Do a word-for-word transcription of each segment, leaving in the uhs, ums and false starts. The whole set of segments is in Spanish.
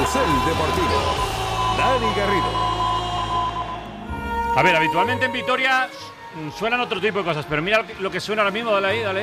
Carrusel Deportivo. Dani Garrido. A ver, habitualmente en Vitoria suenan otro tipo de cosas, pero mira lo que suena ahora mismo, dale ahí, dale.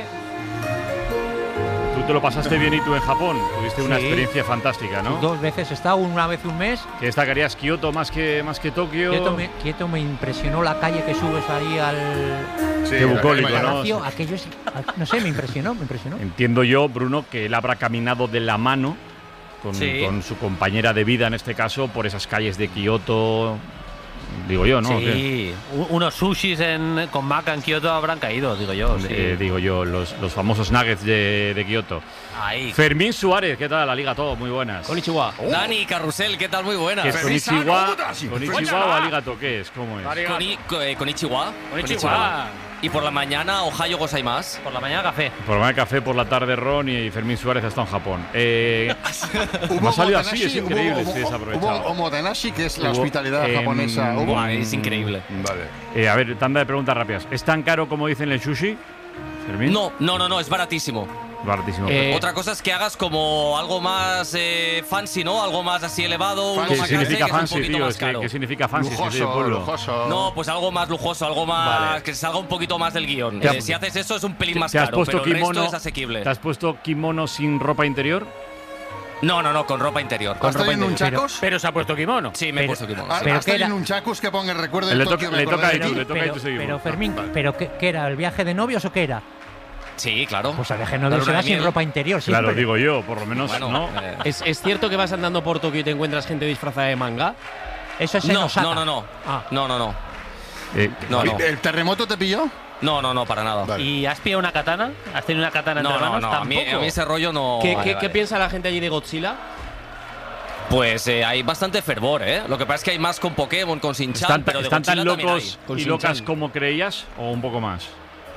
Tú te lo pasaste bien y tú en Japón, tuviste una Sí. experiencia fantástica, ¿no? Dos veces he estado, una vez un mes. ¿Qué destacarías Kioto más que, más que Tokio? Kioto me, Kioto me impresionó la calle que subes ahí al Sí, Qué bucólico, la- la- ¿no? palacio. Aquello es, no sé, me impresionó, me impresionó. Entiendo yo, Bruno, que él habrá caminado de la mano con, Sí. con su compañera de vida, en este caso, por esas calles de Kioto. Digo yo, ¿no? Sí, u- unos sushis en, con maca en Kioto habrán caído, digo yo. Sí. Eh, digo yo, los, los famosos nuggets de, de Kioto. Ahí. Fermín Suárez, ¿qué tal? La Liga Todo, muy buenas. Konnichiwa. Dani, Carrusel, ¿qué tal? Muy buenas. ¿Qué es Feliz Konnichiwa? año, Dashi. ¿Konnichiwa o Aligato? ¿Qué es? ¿Cómo es? Koni- ko- eh, Konnichiwa. Konnichiwa. Y por la mañana, Ohio gozaimasu. Por la mañana café. Por el café por la tarde, Ron, y Fermín Suárez ha estado en Japón. Eh, Hubo me ha salido así, omotenashi, es increíble, hubo- estoy hubo- desaprovechado. Hubo omotenashi, que es la Hubo, hospitalidad em, japonesa. Hubo- Buah, es increíble. Vale. eh, a ver, tanda de preguntas rápidas. ¿Es tan caro como dicen el sushi, Fermín? No, no, no, no, es baratísimo. Baratísimo. Eh, Otra cosa es que hagas como algo más eh, fancy, ¿no? Algo más así elevado, uno Fancy. ¿Qué más significa grande, que es fancy, un poquito tío? más Es que, caro. ¿Qué significa fancy? Si soy del Lujoso, pueblo. lujoso. No, pues algo más lujoso, algo más Vale. que salga un poquito más del guión. ¿Te Eh, has- si haces eso es un pelín más ¿Te has caro, puesto pero el kimono? resto es asequible. ¿Te has puesto kimono sin ropa interior? No, no, no, con ropa interior. ¿Has traído un chacos? Pero se ha puesto kimono. Sí, me he Pero- puesto kimono. ¿Has sí. Pero has que traído era- un chacos que ponga el recuerdo Le de toca- Tokio? me le acordé toca de a tú, ti? le toca y pero, tú seguimos. pero Fermín, Vale. ¿pero qué, qué era? ¿El viaje de novios o qué era? Sí, claro. Pues el viaje de La novios se luna va de sin miel. ropa interior siempre. Claro, digo yo, por lo menos, Bueno, ¿no? eh, ¿Es, ¿Es cierto que vas andando por Tokio y te encuentras gente disfrazada de manga? Eso es en no, Osaka. no, no, no. Ah. No, no, no. Eh, No, no. ¿El terremoto te pilló? No, no, no, para nada. Vale. ¿Y has pillado una katana? ¿Has tenido una katana No, entre no, manos? no. A mí, Tampoco. a mí ese rollo no. ¿Qué, Vale, qué- vale. qué piensa la gente allí de Godzilla? Pues eh, hay bastante fervor, ¿eh? Lo que pasa es que hay más con Pokémon, con Shin-Chan, ¿Están, pero de están tan Godzilla también locos hay. Con y Shin-Chan. locas como creías o un poco más?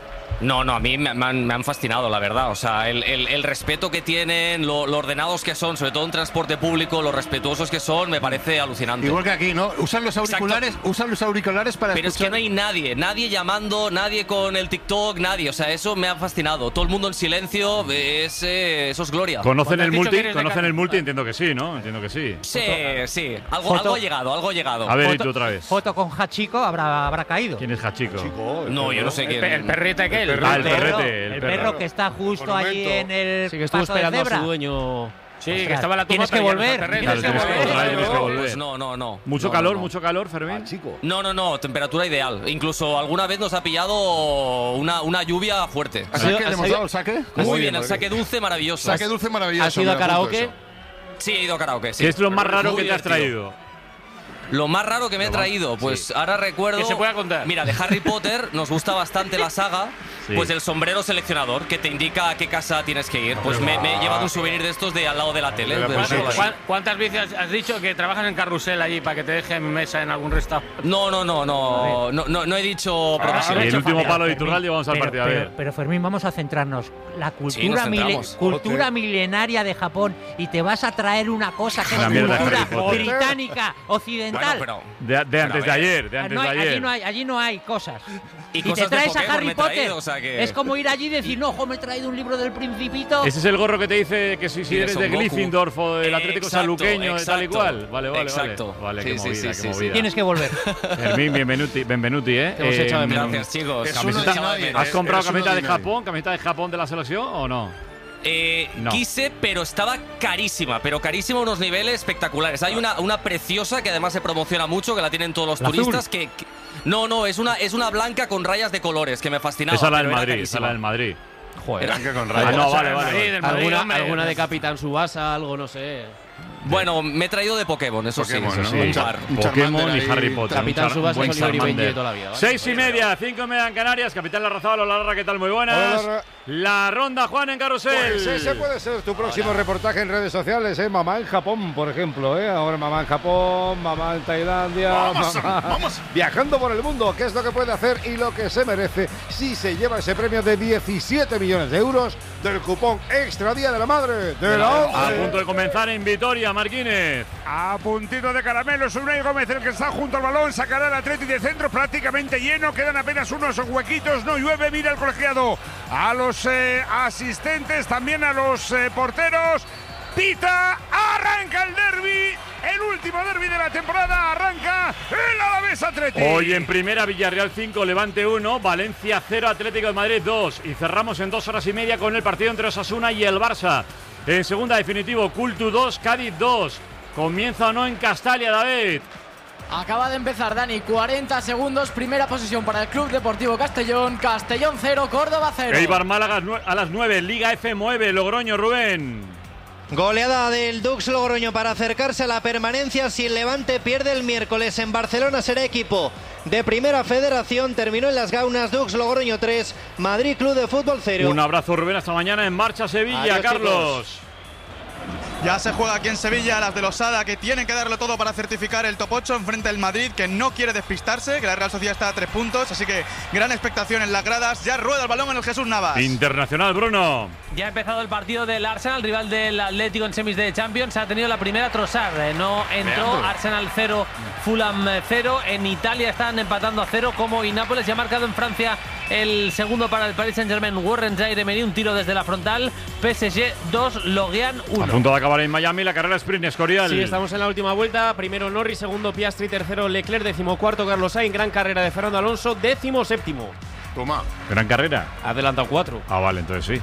No, no, a mí me, me han, me han fascinado, la verdad. O sea, el, el- el respeto que tienen, lo, lo ordenados que son, sobre todo en transporte público, lo respetuosos que son, me parece alucinante. Igual que aquí, ¿no? Usan los auriculares, usan los auriculares para Pero es escuchar. que no hay nadie, nadie llamando, nadie con el TikTok, nadie. O sea, eso me ha fascinado. Todo el mundo en silencio, es, eh, eso es gloria. ¿Conocen ¿Cuándo has el dicho multi? que eres de ¿Conocen Cádiz? el multi? Entiendo que sí, ¿no? Entiendo que sí. Sí, sí. Algo, Foto- algo ha llegado, algo ha llegado. A ver, y Foto- tú otra vez. Foto con Hachiko habrá, habrá caído. ¿Quién es Hachiko? No, yo no sé El, quién. pe- el perrete aquel. Ah, El el perro, perrete, el el perro. perro que está justo allí Monumento. en el Sí, que estuvo paso de esperando a cebra. su dueño. Sí, Ostras, que estaba en la tumba. tienes que pero ya no volver, está terreno. tienes que Claro, tienes que volver. volver, tienes que volver. Pues no, no, no. ¿Mucho No, calor, no, no. mucho calor, Fermín? No, no, no, temperatura ideal. Incluso alguna vez nos ha pillado una, una lluvia fuerte. ¿A ¿Has ido- saque? ¿Le has hemos ido- dado el saque? Muy bien, el saque dulce maravilloso. Saque dulce maravilloso. ¿Has ido a me apunto karaoke? eso. Sí, he ido a karaoke, sí. ¿Qué es lo más raro Muy que te has divertido. traído? Lo más raro que me he traído, pues ahora recuerdo. Que se pueda contar. Mira, de Harry Potter nos gusta bastante la saga. Sí. Pues el sombrero seleccionador que te indica a qué casa tienes que ir. Pues me, me he llevado un souvenir de estos de al lado de la tele. Pero, de- pues, de- sí, ¿Cuán- ¿Cuántas veces has dicho que trabajas en carrusel allí para que te dejen mesa en algún restaurante? No, no, no, no, no, no, no he dicho Y profesión. el último Pero, palo de Fermín, Iturralde vamos al pero- partido. A pero- ver. Pero Fermín, vamos a centrarnos. La cultura, nos mile- centramos. cultura milenaria de Japón y te vas a traer una cosa que Una es mierda de cultura Harry Potter. británica, occidental. Bueno, pero. De, de Pero antes a de ver. ayer, de Ah, antes no de hay- ayer. allí, no hay, allí no hay cosas. Y Y, te cosas de traes a Pokémon Harry me he Potter. traído, o sea que- Es como ir allí y decir, no, jo, me he traído un libro del Principito. Ese es el gorro que te dice que si, si Y de eres Son de Goku. Gryffindor o del Atlético Exacto, Sanluqueño, de tal y exacto. cual. Vale, vale, Exacto. vale. Vale, Sí, qué sí, movida, sí, qué sí, sí. movida. Tienes que volver. Fermín, bienvenuti, benvenuti, ¿eh? Te hemos echado de Eh, menos. Gracias, chicos. Es uno Camiseta- de nadie. ¿Has comprado Eres uno camiseta de de nadie. Japón, camiseta de Japón de la selección o no? Eh, No. Quise, pero estaba carísima, pero carísima a unos niveles espectaculares. Hay una, una preciosa que además se promociona mucho, que la tienen todos los ¿La turistas, que, que- no, no, es una, es una blanca con rayas de colores que me fascinaba. Esa es la del pero era Madrid, esa es la carísima. del Madrid. Joder. Blanca con Ah, rayas. no, O sea, vale, el vale. Madrid, vale. el Madrid, ¿Alguna, hombre. alguna de Capitán Subasa, algo, no sé. Bueno, me he traído de Pokémon, eso Pokémon, sí. ¿no? eso Sí, Un par. Un Pokémon Charmander y ahí, Harry Potter. Capitán Un char- Subasa, buen es Oliver y Benji de Charmander. toda la vida, ¿vale? Seis y media, cinco y media en Canarias. Capitán Larrazabal, hola Larra, ¿qué tal? Muy buenas. Hola, Larra. La ronda, Juan, en Carrusel. Pues ese puede ser tu próximo reportaje en redes sociales, ¿eh? Mamá en Japón, por ejemplo, ¿eh? Ahora mamá en Japón, mamá en Tailandia, Vamos, mamá vamos. viajando por el mundo. ¿Qué es lo que puede hacer y lo que se merece si se lleva ese premio de diecisiete millones de euros del cupón Extra Día de la Madre de la A ONCE? punto de comenzar en Vitoria, Marquínez. A puntito de caramelo, es Unai Gómez el que está junto al balón, sacará el Atleti de centro prácticamente lleno, quedan apenas unos huequitos, no llueve, mira el colegiado a los eh, asistentes, también a los eh, porteros, pita, arranca el derbi el último derbi de la temporada. Arranca el Alavés Atlético. Hoy en primera, Villarreal cinco, Levante uno, Valencia cero, Atlético de Madrid dos. Y cerramos en dos horas y media con el partido entre Osasuna y el Barça. En segunda, definitivo, Cultu dos, Cádiz dos. ¿Comienza o no en Castalia, David? Acaba de empezar, Dani, cuarenta segundos, primera posesión para el Club Deportivo Castellón. Castellón cero, Córdoba cero. Eibar Málaga a las nueve, Liga F mueve, Logroño, Rubén. Goleada del Dux Logroño para acercarse a la permanencia si el Levante pierde el miércoles en Barcelona. Será equipo de Primera Federación. Terminó en las Gaunas, Dux Logroño tres, Madrid Club de Fútbol cero. Un abrazo, Rubén, hasta mañana. En marcha Sevilla. Adiós, Carlos. Chicos. Ya se juega aquí en Sevilla, las de Losada, que tienen que darlo todo para certificar el top ocho enfrente del Madrid, que no quiere despistarse, que la Real Sociedad está a tres puntos, así que gran expectación en las gradas. Ya rueda el balón en el Jesús Navas. Internacional, Bruno. Ya ha empezado el partido del Arsenal, rival del Atlético en semis de Champions. Ha tenido la primera Trossard, no entró. Veamos. Arsenal cero, Fulham cero. En Italia están empatando a cero, como y Nápoles. Ya ha marcado en Francia el segundo para el Paris Saint-Germain, Warren Zaïre-Emery, un tiro desde la frontal. P S G dos, Lorient uno. A punto de acabar en Miami la carrera sprint, Escorial. Sí, estamos en la última vuelta. Primero Norris, segundo Piastri, tercero Leclerc, decimocuarto Carlos Sainz. Gran carrera de Fernando Alonso, décimo séptimo. Toma. Gran carrera. Ha adelantado cuatro. Ah, vale, entonces sí.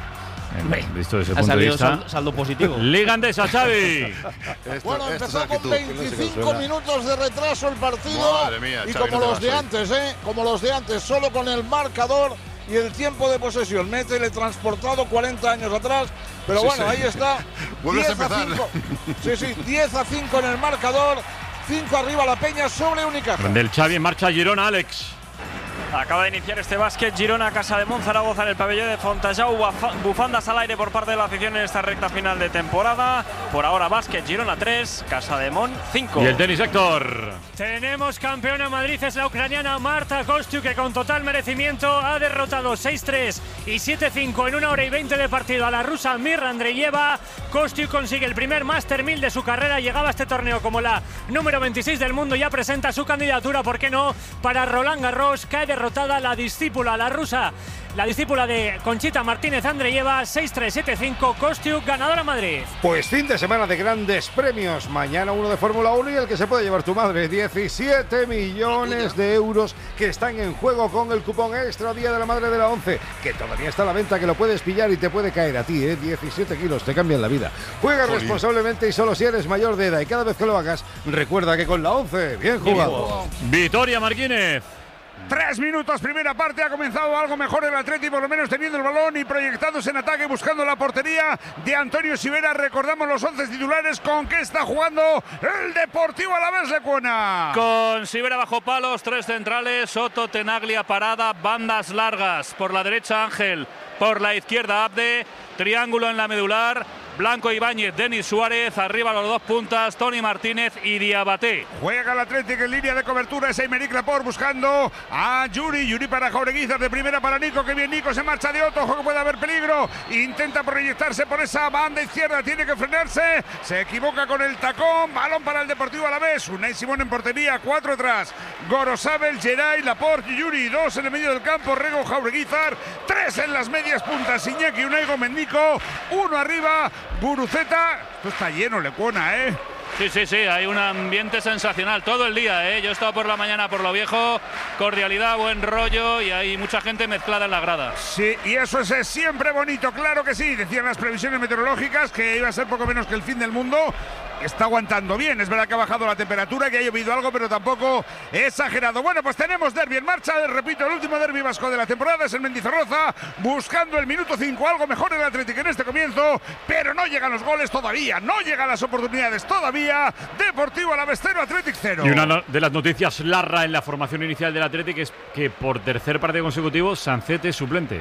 Visto desde ese ha punto de vista. Saldo, saldo positivo. Liga Andesa, Xavi. Esto, bueno, empezó con veinticinco minutos de retraso el partido. Madre mía, y Xavi, como no los de antes, ¿eh? Como los de antes, solo con el marcador y el tiempo de posesión. Me he teletransportado cuarenta años atrás, pero sí, bueno, sí. Ahí está. Vuelves a empezar. Sí, sí, diez a cinco en el marcador. cinco arriba la Peña sobre Unicaja. Del Xavi en marcha Girona, Alex. Acaba de iniciar este básquet Girona, Casa de Monzaragoza en el pabellón de Fontajau. Bufandas al aire por parte de la afición en esta recta final de temporada. Por ahora básquet Girona tres, Casa de Mon cinco. Y el tenis, Héctor. Tenemos campeona en Madrid, es la ucraniana Marta Kostyuk, que con total merecimiento ha derrotado seis tres y siete cinco en una hora y veinte de partido a la rusa Mirra Andreyeva. Kostyuk consigue el primer Master mil de su carrera. Llegaba a este torneo como la número veintiséis del mundo. Ya presenta su candidatura, ¿por qué no?, para Roland Garros. Cae derrotada la discípula, la rusa, la discípula de Conchita Martínez Andreyeva, seis tres siete cinco, Kostyuk, ganadora Madrid. Pues fin de semana de grandes premios. Mañana uno de Fórmula uno y el que se puede llevar tu madre. diecisiete millones de euros que están en juego con el cupón extra Día de la Madre de la once, que todavía está a la venta, que lo puedes pillar y te puede caer a ti, ¿eh? diecisiete kilos, te cambian la vida. Juega Jolín. responsablemente y solo si eres mayor de edad. Y cada vez que lo hagas, recuerda que con la once, bien jugado. Vitoria Martínez. Tres minutos, primera parte, ha comenzado algo mejor el Atleti, por lo menos teniendo el balón y proyectándose en ataque, buscando la portería de Antonio Sivera. Recordamos los once titulares con que está jugando el Deportivo Alavés Lecuona. Con Sivera bajo palos, tres centrales, Soto, Tenaglia, Parada, bandas largas. Por la derecha Ángel, por la izquierda Abde, triángulo en la medular. Blanco, Ibáñez, Denis Suárez, arriba los dos puntas, Tony Martínez y Diabaté. Juega el Atlético en línea de cobertura, es Aymeric Laporte buscando a Yuri, Yuri para Jaureguizar, de primera para Nico, que bien Nico, se marcha de otro, ojo que puede haber peligro, intenta proyectarse por esa banda izquierda, tiene que frenarse, se equivoca con el tacón, balón para el Deportivo Alavés, Unai Simón en portería, cuatro atrás, Gorosabel, Geray, Laporte, Yuri, dos en el medio del campo, Rego, Jaureguizar, tres en las medias puntas, Iñaki, Unai Gómez, Nico, uno arriba, Guruceta. Esto está lleno, Lecuona, ¿eh? Sí, sí, sí, hay un ambiente sensacional todo el día, ¿eh? Yo he estado por la mañana por lo viejo, cordialidad, buen rollo y hay mucha gente mezclada en las gradas. Sí, y eso es, es siempre bonito, claro que sí. Decían las previsiones meteorológicas que iba a ser poco menos que el fin del mundo. Está aguantando bien, es verdad que ha bajado la temperatura, que ha llovido algo, pero tampoco exagerado. Bueno, pues tenemos derbi en marcha, repito, el último derbi vasco de la temporada es el Mendizorroza, buscando el minuto cinco, algo mejor el Atlético en este comienzo, pero no llegan los goles todavía, no llegan las oportunidades todavía. Deportivo Alavés cero, Atlético cero. Y una de las noticias larra en la formación inicial del Atlético es que por tercer partido consecutivo Sancete es suplente.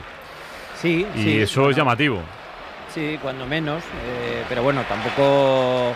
Sí, y sí, eso bueno, es llamativo. Sí, cuando menos, eh, pero bueno, tampoco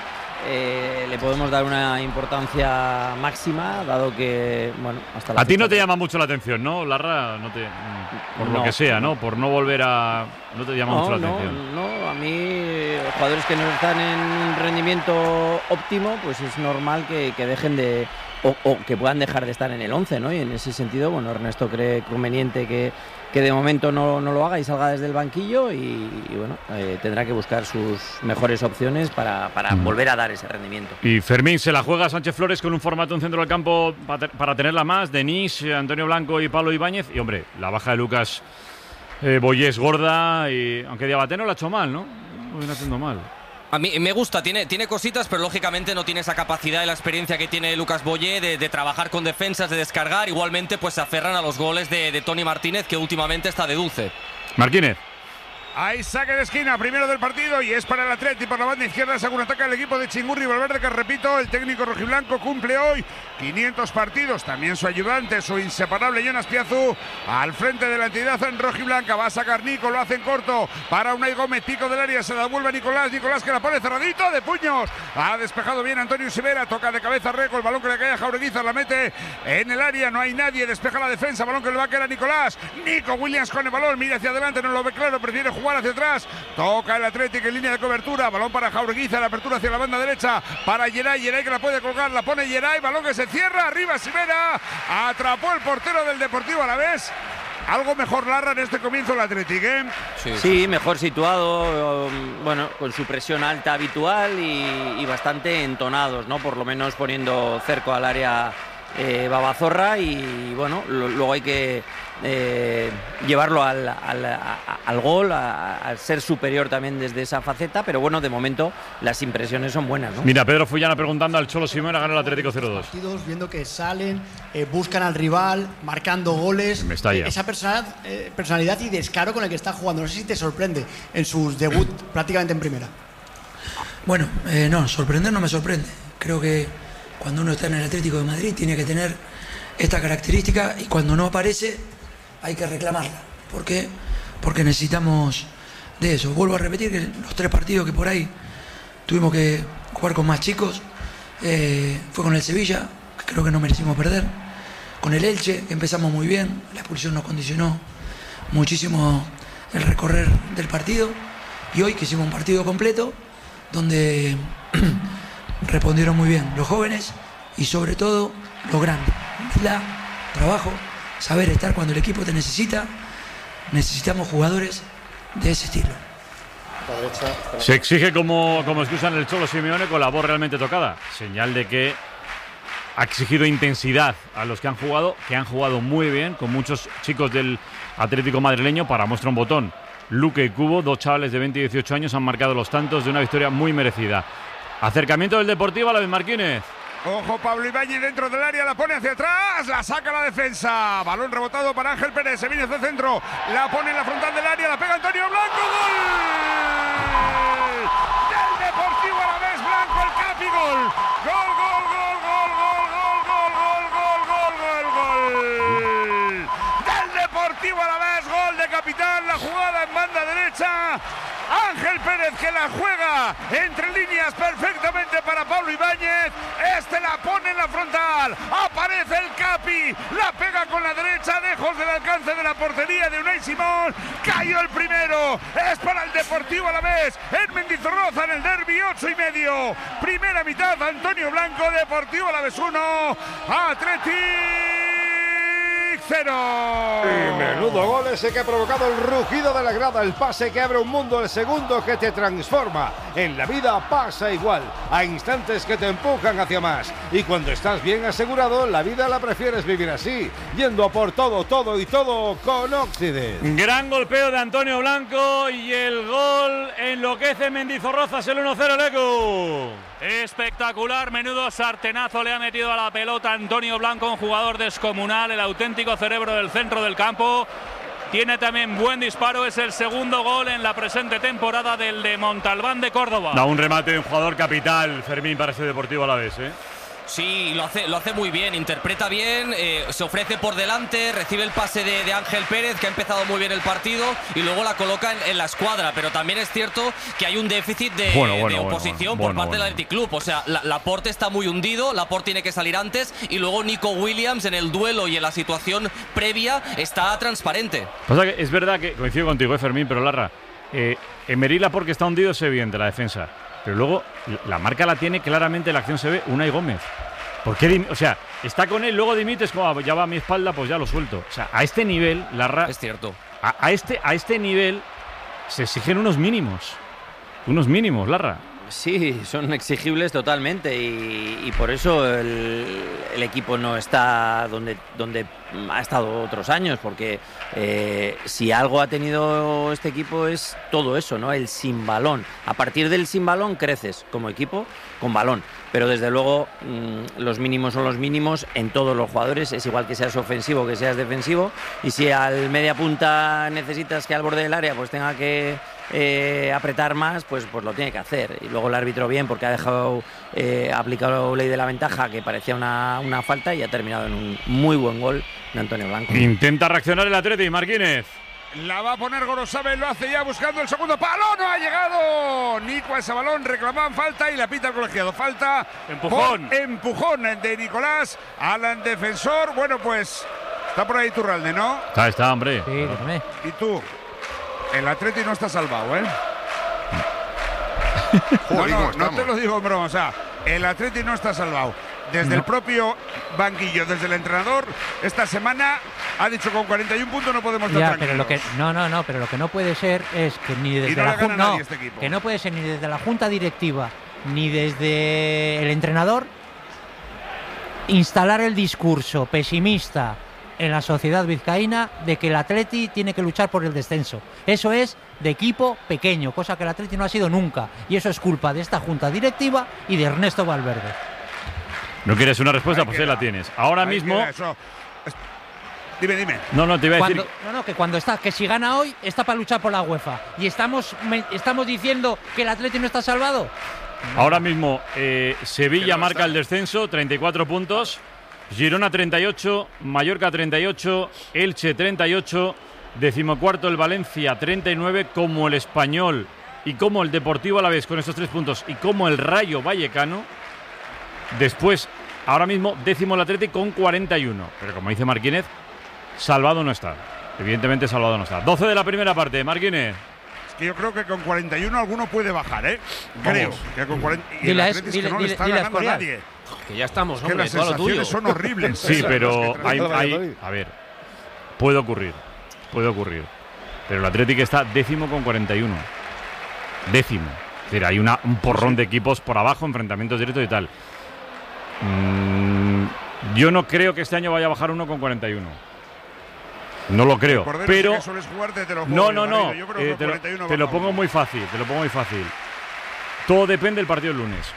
eh, le podemos dar una importancia máxima, dado que, bueno, hasta la A ti no te de... llama mucho la atención, ¿no, Larra? No te, por no, lo que sea, ¿no? Por no volver a... No te llama no, mucho la no, atención. No, a mí, los jugadores que no están en un rendimiento óptimo, pues es normal que, que dejen de, o, o que puedan dejar de estar en el once, ¿no? Y en ese sentido, bueno, Ernesto cree conveniente que, que de momento no, no lo haga y salga desde el banquillo y, y bueno, eh, tendrá que buscar sus mejores opciones para, para mm. volver a dar ese rendimiento. Y Fermín, se la juega Sánchez Flores con un formato en centro del campo para, para tenerla más, Denis, Antonio Blanco y Pablo Ibáñez, y hombre, la baja de Lucas eh, Boyé es gorda, y aunque Diabaté no la ha hecho mal, ¿no? No viene haciendo mal. A mí me gusta, tiene, tiene cositas, pero lógicamente no tiene esa capacidad y la experiencia que tiene Lucas Boyé de, de trabajar con defensas, de descargar. Igualmente, pues se aferran a los goles de, de Toni Martínez, que últimamente está de dulce. Martínez. Hay saque de esquina, primero del partido, y es para el Atleti por la banda izquierda, según ataca el equipo de Chingurri Valverde, que repito, el técnico rojiblanco cumple hoy quinientos partidos, también su ayudante, su inseparable Jonas Piazu, al frente de la entidad en rojiblanca. Va a sacar Nico, lo hace en corto para Unai Gómez, pico del área, se la devuelve a Nicolás, Nicolás que la pone cerradito de puños, ha despejado bien Antonio Sivera, toca de cabeza Reco, el balón que le cae a Jaureguizar, la mete en el área, no hay nadie, despeja la defensa, balón que le va a caer a Nicolás, Nico Williams con el balón, mira hacia adelante, no lo ve claro, prefiere jugar hacia atrás, toca el Atlético en línea de cobertura, balón para Jaureguizar, la apertura hacia la banda derecha para Yeray, Yeray que la puede colgar, la pone Yeray, balón que se cierra, arriba Sivera, atrapó el portero del Deportivo Alavés. Algo mejor Larra en este comienzo del Atlético, ¿eh? Sí, sí, mejor situado, bueno, con su presión alta habitual y, y bastante entonados, ¿no? Por lo menos poniendo cerco al área eh, Babazorra y bueno, lo, luego hay que eh, llevarlo al, al, a, al gol, al ser superior también desde esa faceta, pero bueno, de momento las impresiones son buenas, ¿no? Mira, Pedro Fullana preguntando al Cholo Simeone a ganar el Atlético cero dos. Partidos, viendo que salen, eh, buscan al rival, marcando goles, eh, esa personalidad, eh, personalidad y descaro con el que está jugando. No sé si te sorprende en sus debut prácticamente en primera. Bueno, eh, no, sorprender no me sorprende. Creo que cuando uno está en el Atlético de Madrid tiene que tener esta característica y cuando no aparece hay que reclamarla. ¿Por qué? Porque necesitamos de eso. Vuelvo a repetir que los tres partidos que por ahí tuvimos que jugar con más chicos eh, fue con el Sevilla, que creo que no merecimos perder, con el Elche, que empezamos muy bien, la expulsión nos condicionó muchísimo el recorrer del partido, y hoy que hicimos un partido completo donde respondieron muy bien los jóvenes y sobre todo los grandes. Humildad, trabajo, saber estar cuando el equipo te necesita. Necesitamos jugadores de ese estilo. Se exige como, como excusan el Cholo Simeone con la voz realmente tocada. Señal de que ha exigido intensidad a los que han jugado, que han jugado muy bien, con muchos chicos del Atlético madrileño para muestra un botón. Luque y Cubo, dos chavales de veinte y dieciocho años, han marcado los tantos de una victoria muy merecida. Acercamiento del Deportivo a la vez Martínez. Ojo, Pablo Ibáñez dentro del área, la pone hacia atrás, la saca la defensa. Balón rebotado para Ángel Pérez, se viene hacia el centro, la pone en la frontal del área, la pega Antonio Blanco, gol del Deportivo Alavés, Blanco, el Capi, gol, gol, gol, gol, gol, gol, gol, gol, gol, gol, gol, gol del Deportivo Alavés, gol de capitán, la jugada en banda derecha. Ángel Pérez que la juega entre líneas perfectamente para Pablo Ibáñez. Este la pone en la frontal. Aparece el Capi. La pega con la derecha, lejos del alcance de la portería de Unai Simón. Cayó el primero. Es para el Deportivo Alavés. En Mendizorroza en el derbi, ocho y medio. Primera mitad, Antonio Blanco, Deportivo Alavés uno. Atleti cero. Y menudo gol ese que ha provocado el rugido de la grada, el pase que abre un mundo, el segundo que te transforma. En la vida pasa igual, a instantes que te empujan hacia más. Y cuando estás bien asegurado, la vida la prefieres vivir así, yendo a por todo, todo y todo con Occident. Gran golpeo de Antonio Blanco y el gol enloquece Mendizorroza, es el uno cero, Lecu. Espectacular, menudo sartenazo le ha metido a la pelota Antonio Blanco, un jugador descomunal, el auténtico cerebro del centro del campo. Tiene también buen disparo, es el segundo gol en la presente temporada del de Montalbán de Córdoba. Da un remate de un jugador capital, Fermín, para ese Deportivo Alavés, ¿eh? Sí, lo hace, lo hace muy bien, interpreta bien, eh, se ofrece por delante, recibe el pase de, de Ángel Pérez, que ha empezado muy bien el partido, y luego la coloca en, en la escuadra. Pero también es cierto que hay un déficit de, bueno, bueno, de oposición bueno, bueno, por parte bueno. del Athletic Club. O sea, la, Laporte está muy hundido, Laporte tiene que salir antes, y luego Nico Williams en el duelo y en la situación previa está transparente. Pasa que es verdad que coincido contigo, eh, Fermín, pero Larra, eh, Emery Laporte está hundido, es evidente la defensa. Pero luego la marca la tiene claramente, la acción se ve, Unai Gómez. ¿Por qué dim- o sea, está con él, luego dimites, como "Ah, ya va a mi espalda, pues ya lo suelto"? O sea, a este nivel, Larra. Es cierto. A, a, este, a este nivel se exigen unos mínimos. Unos mínimos, Larra. Sí, son exigibles totalmente y, y por eso el, el equipo no está donde, donde ha estado otros años, porque eh, si algo ha tenido este equipo es todo eso, ¿no? El sin balón. A partir del sin balón creces como equipo con balón, pero desde luego mmm, los mínimos son los mínimos en todos los jugadores, es igual que seas ofensivo que seas defensivo, y si al media punta necesitas que al borde del área pues tenga que Eh, apretar más, pues, pues lo tiene que hacer. Y luego el árbitro bien, porque ha dejado eh, aplicado ley de la ventaja, que parecía una, una falta, y ha terminado en un muy buen gol de Antonio Blanco. Intenta reaccionar el Atleti, Marquínez. La va a poner Gorosabel, lo hace ya buscando el segundo palo, no ha llegado Nico a ese balón, reclamaban falta y la pita el colegiado. Falta, empujón, empujón de Nicolás al defensor. Bueno, pues está por ahí Turralde, ¿no? Está, está, hombre. Sí, dígame. ¿Y tú? El Atleti no está salvado, ¿eh? no, no, no te lo digo en broma, o sea, el Atleti no está salvado. Desde no. el propio banquillo, desde el entrenador, esta semana ha dicho con cuarenta y un puntos no podemos estar ya, tranquilos. Pero lo que, no, no, no, pero lo que no puede ser es que ni desde no la junta, no, este que no puede ser ni desde la junta directiva ni desde el entrenador instalar el discurso pesimista en la sociedad vizcaína de que el Atleti tiene que luchar por el descenso. Eso es de equipo pequeño, cosa que el Atleti no ha sido nunca. Y eso es culpa de esta junta directiva y de Ernesto Valverde. ¿No quieres una respuesta? Ahí pues ahí la tienes. Ahora mismo... Dime, dime. No, no, te iba a cuando, decir... No, no, que cuando está, que si gana hoy, está para luchar por la UEFA. Y estamos, me, estamos diciendo que el Atleti no está salvado. Ahora mismo eh, Sevilla marca el descenso, treinta y cuatro puntos. Girona treinta y ocho, Mallorca treinta y ocho, Elche treinta y ocho, decimocuarto el Valencia treinta y nueve, como el Español y como el Deportivo Alavés con estos tres puntos y como el Rayo Vallecano. Después, ahora mismo, décimo el Atlético con cuarenta y uno. Pero como dice Marquínez, salvado no está. Evidentemente salvado no está. doce de la primera parte, Marquínez. Es que yo creo que con cuarenta y uno alguno puede bajar, ¿eh? Creo que con cuarenta y uno. Y dile, el Atlético es que no le está ganando a nadie. Que ya estamos, es hombre, que las todo lo tuyo. sensaciones son horribles. Sí, pero hay, hay, a ver, puede ocurrir, puede ocurrir. Pero el Atlético está décimo con cuarenta y uno. Décimo. Es decir, hay una, un porrón de equipos por abajo, enfrentamientos directos y tal. Mm, yo no creo que este año vaya a bajar uno con cuarenta y uno. No lo creo. Pero no, no, no. Eh, te, lo, te lo pongo muy fácil. Te lo pongo muy fácil. Todo depende del partido del lunes.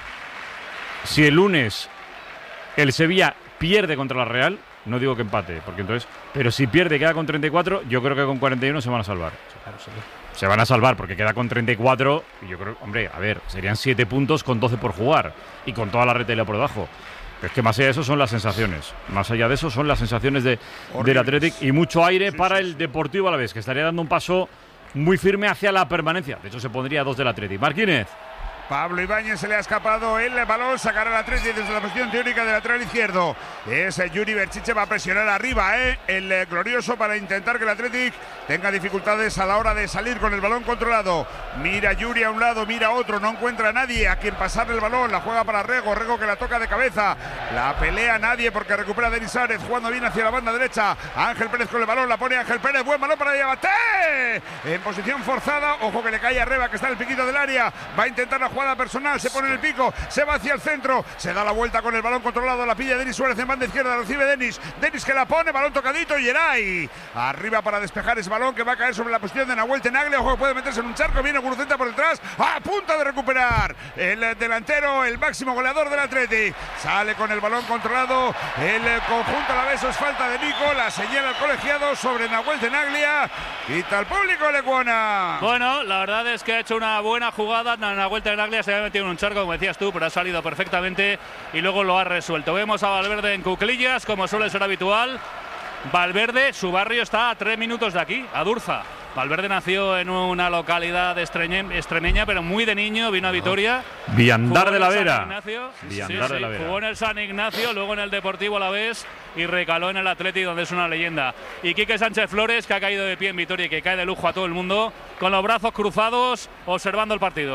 Si el lunes el Sevilla pierde contra la Real, no digo que empate, porque entonces, pero si pierde y queda con treinta y cuatro, yo creo que con cuarenta y uno se van a salvar. Claro, sí. Se van a salvar porque queda con treinta y cuatro y yo creo, hombre, a ver, serían siete puntos con doce por jugar y con toda la retela por debajo. Pero es que más allá de eso son las sensaciones. Más allá de eso son las sensaciones de, del Athletic y mucho aire sí, para sí, el sí. Deportivo Alavés, que estaría dando un paso muy firme hacia la permanencia. De hecho, se pondría a dos del Athletic. Marquínez. Pablo Ibáñez se le ha escapado el balón, sacará el Atleti desde la posición teórica del lateral izquierdo. Es Yuri Berchiche, va a presionar arriba, ¿eh? el eh, glorioso, para intentar que el Athletic tenga dificultades a la hora de salir con el balón controlado. Mira Yuri a un lado, mira a otro, no encuentra a nadie a quien pasarle el balón, la juega para Rego, Rego que la toca de cabeza, la pelea nadie porque recupera Denis Suárez, jugando bien hacia la banda derecha. Ángel Pérez con el balón, la pone Ángel Pérez, buen balón para Diabate, en posición forzada, ojo que le cae a Reba que está en el piquito del área, va a intentar la jugada personal, se pone en el pico, se va hacia el centro, se da la vuelta con el balón controlado, la pilla Denis Suárez en banda izquierda, recibe Denis, Denis que la pone, balón tocadito y Geray arriba para despejar ese balón que va a caer sobre la posición de Nahuel Tenaglia, ojo que puede meterse en un charco, viene Guruceta por detrás, a punto de recuperar el delantero, el máximo goleador del Athletic, sale con el balón controlado, el conjunto alavés, es falta de Nico, la señala el colegiado sobre Nahuel Tenaglia, quita al público Lecuona. Bueno, la verdad es que ha hecho una buena jugada, Nahuel Tenaglia se había metido en un charco, como decías tú, pero ha salido perfectamente y luego lo ha resuelto. Vemos a Valverde en cuclillas, como suele ser habitual. Valverde, su barrio está a tres minutos de aquí, a Durza. Valverde nació en una localidad extremeña, pero muy de niño, vino a Vitoria. Viandar de la Vera. Viandar sí, de la Vera. Sí, jugó en el San Ignacio, luego en el Deportivo Alavés y recaló en el Athletic, donde es una leyenda. Y Quique Sánchez Flores, que ha caído de pie en Vitoria y que cae de lujo a todo el mundo, con los brazos cruzados, observando el partido.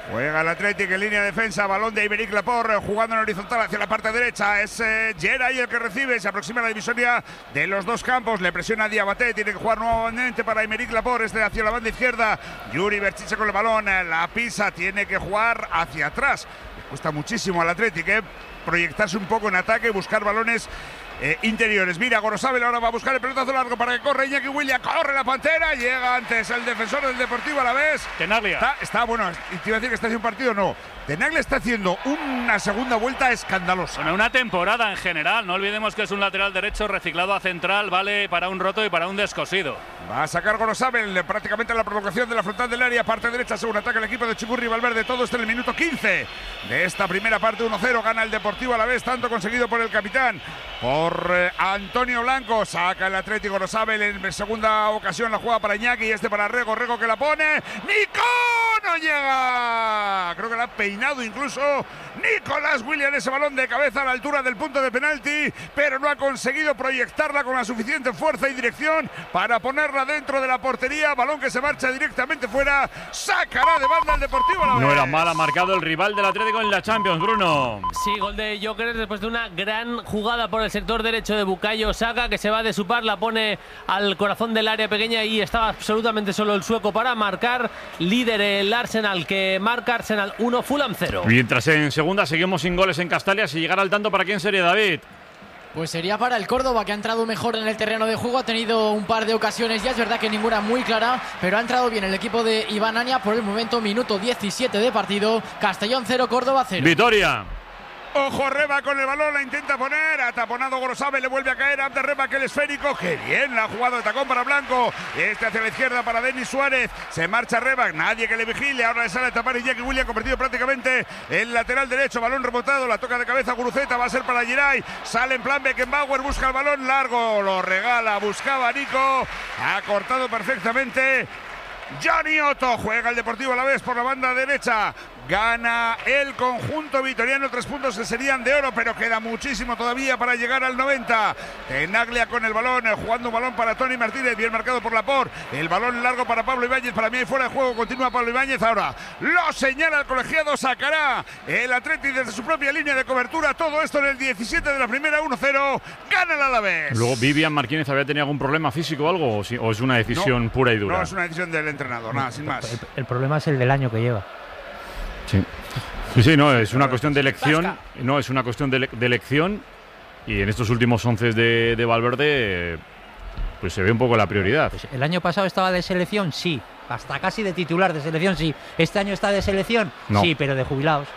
Juega el Atlético en línea de defensa, balón de Aymeric Laporte jugando en horizontal hacia la parte derecha. Es eh, Geray el que recibe, se aproxima a la divisoria de los dos campos, le presiona a Diabaté, tiene que jugar nuevamente para Aymeric Laporte, este hacia la banda izquierda. Yuri Berchiche con el balón, la pisa, tiene que jugar hacia atrás. Le cuesta muchísimo al Atlético eh, proyectarse un poco en ataque y buscar balones Eh, interiores. Mira, Gorosabel ahora va a buscar el pelotazo largo para que corre Iñaki Williams. Corre la Pantera. Llega antes el defensor del Deportivo Alavés. Tenaglia. Está, está bueno. Te iba a decir que está haciendo un partido. No. Tenaglia está haciendo una segunda vuelta escandalosa. Bueno, una temporada en general. No olvidemos que es un lateral derecho reciclado a central. Vale para un roto y para un descosido. Va a sacar Gorosabel prácticamente en la provocación de la frontal del área. Parte derecha, según ataca el equipo de Chicurri Valverde. Todo esto en el minuto quince de esta primera parte. uno cero. Gana el Deportivo Alavés. Tanto conseguido por el capitán. Por eh, Antonio Blanco. Saca el Atlético Gorosabel en segunda ocasión. La juega para Iñaki y este para Rego. Rego que la pone. ¡Nico! ¡No llega! Creo que la ha peinado incluso Nicolás Williams, ese balón de cabeza a la altura del punto de penalti, pero no ha conseguido proyectarla con la suficiente fuerza y dirección para ponerla dentro de la portería. Balón que se marcha directamente fuera. Sacará de banda el Deportivo Alavés. No era mal, ha marcado el rival del Atlético en la Champions, Bruno. Sí, gol de Joker después de una gran jugada por el sector derecho de Bukayo Saka, que se va de su par, la pone al corazón del área pequeña y estaba absolutamente solo el sueco para marcar. Líder el Arsenal, que marca Arsenal uno, Fulham cero. Mientras en segunda seguimos sin goles en Castalia, si llegara al tanto, ¿para quién sería, David? Pues sería para el Córdoba, que ha entrado mejor en el terreno de juego, ha tenido un par de ocasiones ya, es verdad que ninguna muy clara, pero ha entrado bien el equipo de Iván Ania. Por el momento, minuto diecisiete de partido, Castellón cero, Córdoba cero. Vitoria. Ojo, Reba con el balón, la intenta poner, ha taponado Gorosabel, le vuelve a caer Abde Reba, que el esférico, que bien la ha jugado de tacón para Blanco, este hacia la izquierda para Denis Suárez, se marcha Reba, nadie que le vigile, ahora le sale a tapar Iñaki Williams, convertido prácticamente el lateral derecho, balón rebotado, la toca de cabeza Guruceta, va a ser para Geray, sale en plan Beckenbauer, busca el balón largo, lo regala, buscaba Nico, ha cortado perfectamente Johnny Otto. Juega el Deportivo Alavés por la banda derecha. Gana el conjunto vitoriano, tres puntos que serían de oro, pero queda muchísimo todavía para llegar al noventa. Tenaglia con el balón, jugando un balón para Tony Martínez, bien marcado por Laporte. El balón largo para Pablo Ibáñez, para mí hay fuera de juego, continúa Pablo Ibáñez. Ahora lo señala el colegiado, sacará el Atleti desde su propia línea de cobertura. Todo esto en el diecisiete de la primera, uno cero. Gana el Alavés. Luego, ¿Vivian Martínez había tenido algún problema físico o algo? ¿O, si, o es una decisión no, pura y dura? No, es una decisión del entrenador, nada, sin más. El, el problema es el del año que lleva. Sí. Sí, sí, no, es una cuestión de elección. No, es una cuestión de, de elección. Y en estos últimos once de, de Valverde, pues se ve un poco la prioridad. Pues el año pasado estaba de selección, sí. Hasta casi de titular de selección, sí. Este año está de selección, no. Sí, pero de jubilados.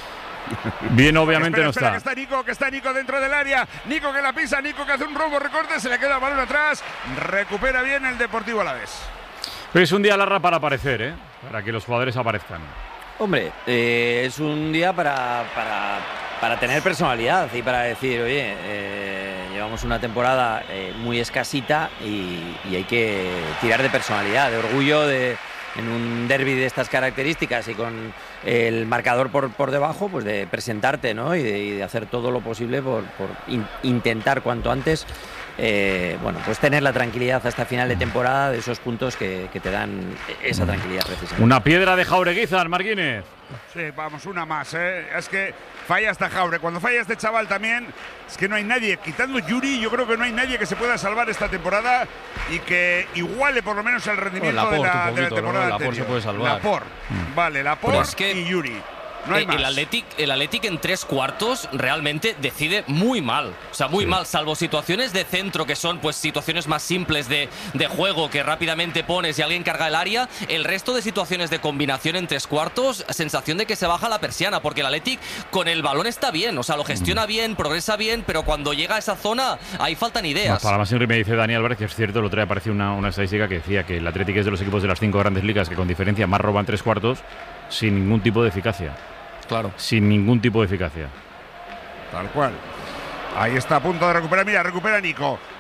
Bien, obviamente espera, no espera, está. Que está Nico, que está Nico dentro del área. Nico que la pisa, Nico que hace un robo, recorte, se le queda el balón atrás. Recupera bien el Deportivo Alavés. Pero es un día larga para aparecer, ¿eh? Para que los jugadores aparezcan. Hombre, eh, es un día para, para, para tener personalidad y para decir, oye, eh, llevamos una temporada eh, muy escasita y, y hay que tirar de personalidad, de orgullo, de, en un derbi de estas características y con el marcador por, por debajo, pues de presentarte, ¿no? Y de, y de hacer todo lo posible por, por in, intentar cuanto antes Eh, bueno, pues tener la tranquilidad hasta final de temporada de esos puntos que, que te dan esa tranquilidad precisamente. Una piedra de Jaureguizar, Marquínez. Sí, vamos, una más, ¿eh? Es que falla hasta Jaure. Cuando falla este chaval también, es que no hay nadie. Quitando Yuri, yo creo que no hay nadie que se pueda salvar esta temporada y que iguale por lo menos el rendimiento bueno, Laporte, de, la, poquito, de la temporada ¿no? anterior. Laporte se puede salvar. Laporte, mm. vale, Laporte es que y Yuri. No hay eh, más. el Athletic, el Athletic en tres cuartos realmente decide muy mal. O sea, muy sí. mal, salvo situaciones de centro que son pues situaciones más simples de, de juego que rápidamente pones y alguien carga el área. El resto de situaciones de combinación en tres cuartos, sensación de que se baja la persiana, porque el Athletic con el balón está bien, o sea, lo gestiona mm. bien, progresa bien, pero cuando llega a esa zona ahí faltan ideas. Para más, me dice Dani Álvarez que es cierto, el otro día apareció una, una estadística que decía que el Athletic es de los equipos de las cinco grandes ligas que con diferencia más roban tres cuartos sin ningún tipo de eficacia. Claro. Sin ningún tipo de eficacia. Tal cual. Ahí está a punto de recuperar. Mira, recupera Nico.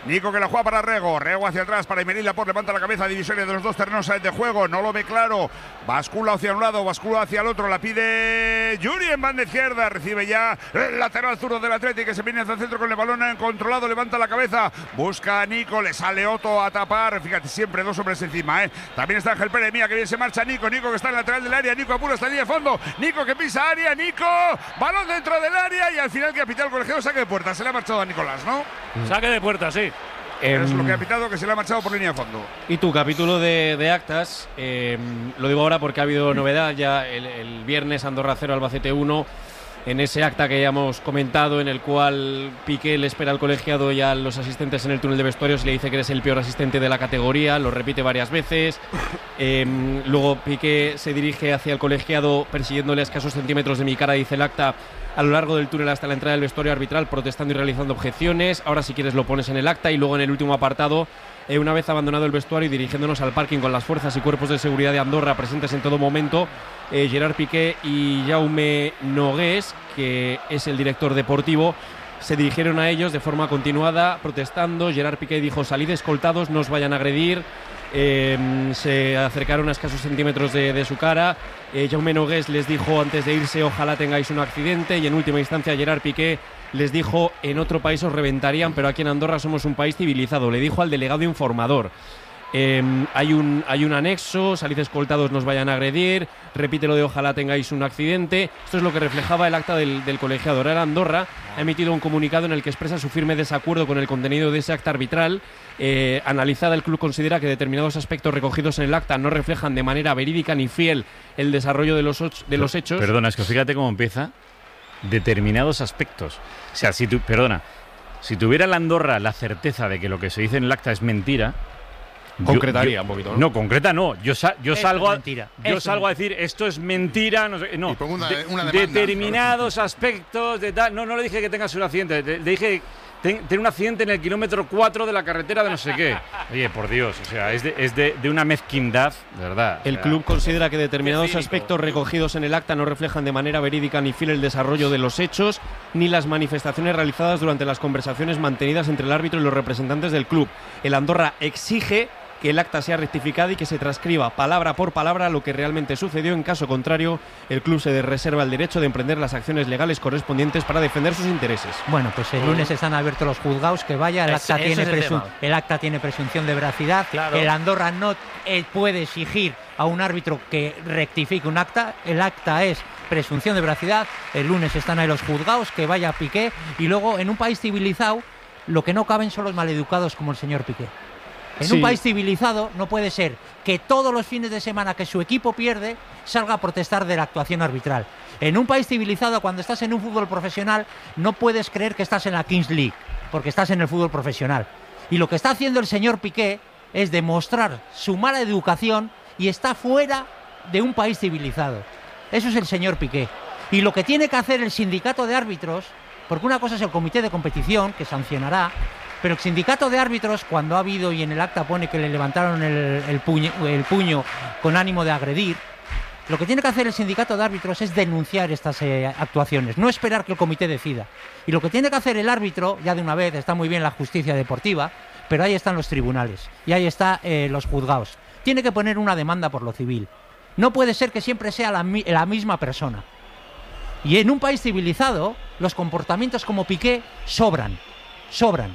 Nico que la juega para Rego. Rego hacia atrás para Aymeric Laporte. Levanta la cabeza. Divisoria de los dos terrenos de juego. No lo ve claro. Bascula hacia un lado. Bascula hacia el otro. La pide Yuri en banda izquierda. Recibe ya el lateral zurdo del Atlético que se viene hacia el centro con el balón controlado. Levanta la cabeza. Busca a Nico. Le sale Otto a tapar. Fíjate, siempre dos hombres encima. ¿eh? También está Ángel Pérez. Mira que bien se marcha Nico. Nico que está en el lateral del área. Nico apura hasta la línea de fondo. Nico que pisa área. Nico. Balón dentro del área. Y al final que ha pitado el colegiado saque de puerta. Se le ha marchado a Nicolás, ¿no? Mm. Saque de puerta, sí. Es lo que ha pitado, que se le ha marchado por línea de fondo. Y tu capítulo de, de actas, eh, lo digo ahora porque ha habido novedad. Ya el, el viernes Andorra cero, Albacete uno. En ese acta que ya hemos comentado, en el cual Piqué le espera al colegiado y a los asistentes en el túnel de vestuarios y le dice que eres el peor asistente de la categoría, lo repite varias veces. Eh, luego Piqué se dirige hacia el colegiado persiguiéndole a escasos centímetros de mi cara, dice el acta, a lo largo del túnel hasta la entrada del vestuario arbitral, protestando y realizando objeciones. Ahora si quieres lo pones en el acta. Y luego en el último apartado, eh, una vez abandonado el vestuario y dirigiéndonos al parking con las fuerzas y cuerpos de seguridad de Andorra presentes en todo momento, eh, Gerard Piqué y Jaume Nogués, que es el director deportivo, se dirigieron a ellos de forma continuada protestando. Gerard Piqué dijo: salid escoltados, no os vayan a agredir. Eh, se acercaron a escasos centímetros de, de su cara. eh, Jaume Nogués les dijo antes de irse: ojalá tengáis un accidente. Y en última instancia Gerard Piqué les dijo: en otro país os reventarían, pero aquí en Andorra somos un país civilizado. Le dijo al delegado informador. Eh, hay, un, hay un anexo: salid escoltados, nos vayan a agredir. Repite lo de ojalá tengáis un accidente. Esto es lo que reflejaba el acta del, del colegiado. Ahora Andorra ha emitido un comunicado en el que expresa su firme desacuerdo con el contenido de ese acta arbitral. Eh, analizada, el club considera que determinados aspectos recogidos en el acta no reflejan de manera verídica ni fiel el desarrollo de los, och- de los hechos. Perdona, es que fíjate cómo empieza. Determinados aspectos. O sea, si tú, perdona, si tuviera la Andorra la certeza de que lo que se dice en el acta es mentira, concretaría yo, yo, un poquito, ¿no? No, concreta no. Yo, sa- yo salgo, a, yo Eso salgo a decir esto es mentira. No, sé, no. Una, De, una demanda, determinados aspectos de tal. No, no le dije que tengas un accidente. Le, le dije ten, ten un accidente en el kilómetro cuatro de la carretera de no sé qué. Oye, por Dios, o sea, es de, es de, de una mezquindad, de verdad. El o sea, club considera que determinados aspectos recogidos en el acta no reflejan de manera verídica ni fiel el desarrollo de los hechos ni las manifestaciones realizadas durante las conversaciones mantenidas entre el árbitro y los representantes del club. El Andorra exige que el acta sea rectificada y que se transcriba palabra por palabra lo que realmente sucedió. En caso contrario, el club se reserva el derecho de emprender las acciones legales correspondientes para defender sus intereses. Bueno, pues el lunes están abiertos los juzgados, que vaya, el acta, Es- tiene, ese es el presun- tema. el acta tiene presunción de veracidad, Claro. el Andorra no eh, puede exigir a un árbitro que rectifique un acta, el acta es presunción de veracidad, el lunes están ahí los juzgados, que vaya Piqué, y luego en un país civilizado lo que no caben son los maleducados como el señor Piqué. En Sí. un país civilizado no puede ser que todos los fines de semana que su equipo pierde salga a protestar de la actuación arbitral. En un país civilizado, cuando estás en un fútbol profesional, no puedes creer que estás en la Kings League, porque estás en el fútbol profesional. Y lo que está haciendo el señor Piqué es demostrar su mala educación y está fuera de un país civilizado. Eso es el señor Piqué. Y lo que tiene que hacer el sindicato de árbitros, porque una cosa es el comité de competición, que sancionará, pero el sindicato de árbitros, cuando ha habido, y en el acta pone que le levantaron el, el, puño, el puño con ánimo de agredir, lo que tiene que hacer el sindicato de árbitros es denunciar estas eh, actuaciones, no esperar que el comité decida. Y lo que tiene que hacer el árbitro, ya de una vez, está muy bien la justicia deportiva, pero ahí están los tribunales y ahí están eh, los juzgados. Tiene que poner una demanda por lo civil. No puede ser que siempre sea la, la misma persona. Y en un país civilizado, los comportamientos como Piqué sobran, sobran.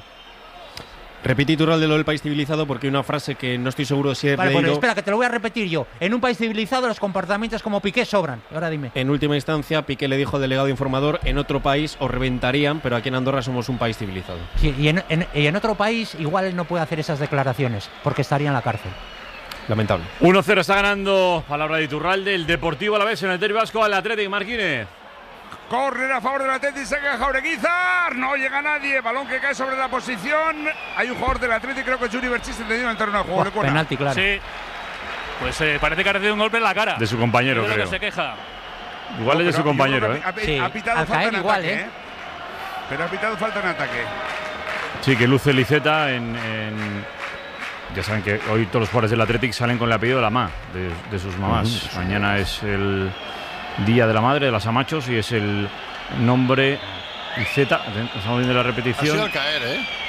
Repetí tu rol de lo del país civilizado porque hay una frase que no estoy seguro si he Vale, leído. pues espera, que te lo voy a repetir yo. En un país civilizado los comportamientos como Piqué sobran. Ahora dime. En última instancia, Piqué le dijo al delegado informador: en otro país os reventarían, pero aquí en Andorra somos un país civilizado. Sí, y, en, en- y en otro país igual él no puede hacer esas declaraciones, porque estaría en la cárcel. Lamentable. uno cero está ganando, palabra de Iturralde, el Deportivo Alavés en el Derbi Vasco al Atlético Marquínez. Correr a favor del Atlético, se queda Jaureguizar, no llega nadie, balón que cae sobre la posición. Hay un jugador del Atlético, creo que es Yuri Berchis, entendido en el terreno de juego. Oh, ¿le cuela? penalti, claro. Sí. Pues eh, parece que ha recibido un golpe en la cara. De su compañero, Yo creo creo. que se queja. Igual es de Pero su yo compañero, creo ¿eh? que ha- ha- Sí, ha pitado al falta caer en igual, ataque, ¿eh? Pero ha pitado falta en ataque. Sí, que luce Liceta en, en- Ya saben que hoy todos los jugadores del Athletic salen con el apellido de la ma, de, de sus mamás. Ujú. Mañana es el Día de la Madre, de las Amachos, y es el nombre Liceta. Estamos viendo la Ha sido repetición. al caer, ¿eh?